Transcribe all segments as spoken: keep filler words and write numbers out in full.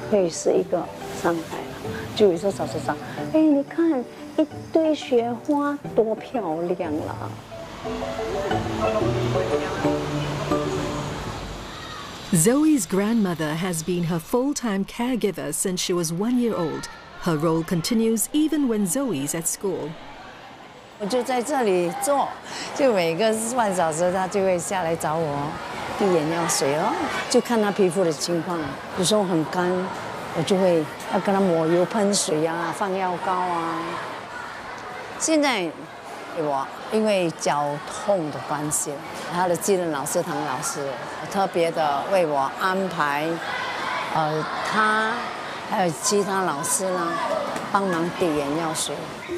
会是一个伤害了。就有时候小时长，哎，你看一堆雪花多漂亮啦！ Zoe's grandmother has been her full-time caregiver since she was one year old. Her role continues even when Zoe's at school. 我就在这里做，就每个半小时他就会下来找我，滴眼药水哦，就看他皮肤的情况。有时候很干，我就会要跟他抹油喷水啊，放药膏啊。现在我因为脚痛的关系，他的技能老师唐老师特别的为我安排，呃，他还有其他老师呢，帮忙滴眼药水。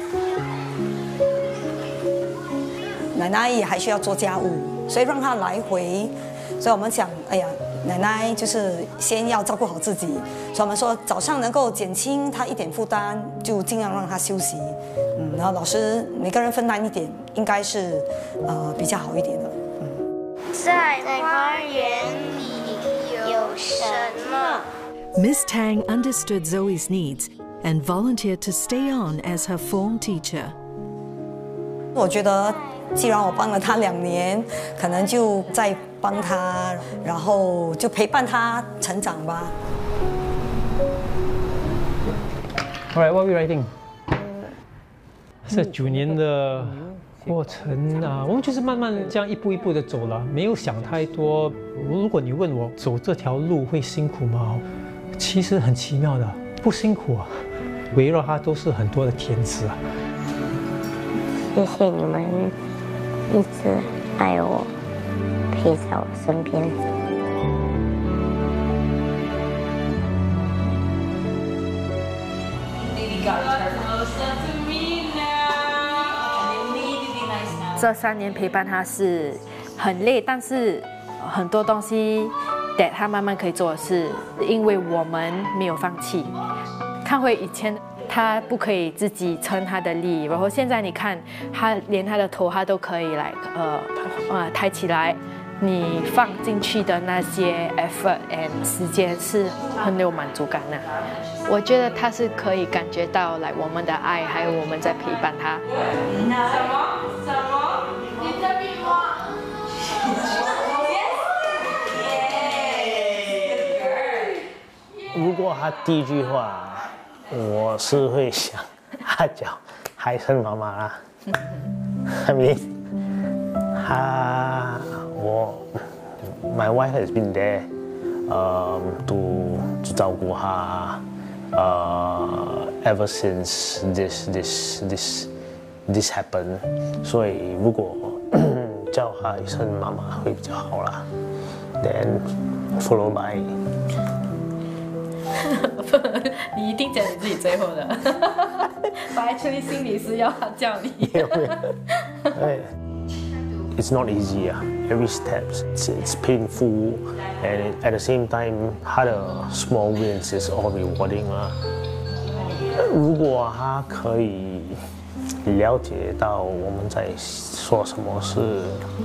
奶奶也还需要做家务，所以让她来回。所以我们想，哎呀，奶奶就是先要照顾好自己。所以我们说早上能够减轻她一点负担，就尽量让她休息。嗯，然后老师每个人分担一点，应该是呃比较好一点的。嗯， 在花园里有什么 Miss Tang understood Zoe's needs and volunteered to stay on as her form teacher. 我觉得。 既然我帮了他两年，可能就再帮他，然后就陪伴他成长吧。 All right, what are we writing? 这九年的过程啊，我们就是慢慢这样一步一步的走了，没有想太多。如果你问我走这条路会辛苦吗？其实很奇妙的，不辛苦啊，围绕它都是很多的甜词啊。 谢谢你们。 一直爱我，陪在我身边。 这三年陪伴他是很累，但是很多东西得他慢慢可以做的是，因为我们没有放弃。看回以前。 他不可以自己撑他的力，然后现在你看，他连他的头他都可以来呃呃抬起来。你放进去的那些 effort and 时间是很有满足感的。我觉得他是可以感觉到来我们的爱，还有我们在陪伴他。什么什么？你这边吗？ 如果他第一句话。 我是会想，他叫海参妈妈啦。I mean， 他我 ，my wife has been there， 呃、um, ，to 去照顾他，呃、uh, ，ever since this this this this happened， 所以如果叫他一声妈妈会比较好啦。Then followed by。 你一定讲你自己最后的，我 actually 心里是要他叫你。 It's not easy. Every step it's, it's painful, and at the same time, 他的 small wins is all rewarding 啊。如果他可以了解到我们在说什么事，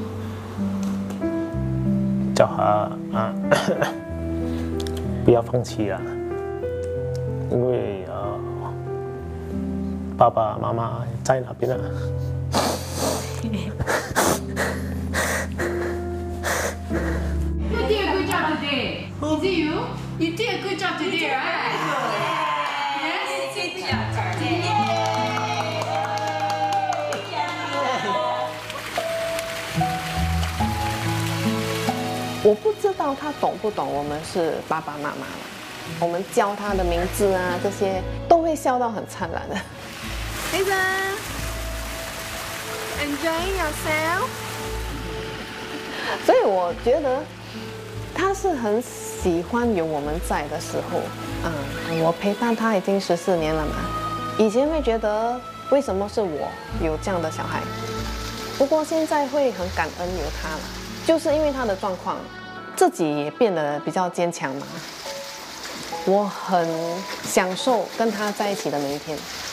叫他啊不要放弃啊。 因为呃，爸爸妈妈在那边啊。 You did a good job today. Is it you? You did a good job today, right? Yes. Good job today. 我不知道他懂不懂我们是爸爸妈妈了。 我们教他的名字啊，这些都会笑到很灿烂的。Hazel, enjoy yourself。所以我觉得他是很喜欢有我们在的时候。嗯，我陪伴他已经十四年了嘛。以前会觉得为什么是我有这样的小孩，不过现在会很感恩有他了，就是因为他的状况，自己也变得比较坚强嘛。 我很享受跟他在一起的每一天。